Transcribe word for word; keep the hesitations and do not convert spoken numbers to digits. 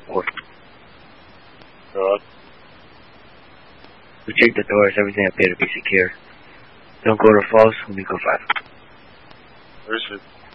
four. Good. We check the doors, everything appears to be secure. Don't go to false when we go five. Where's it?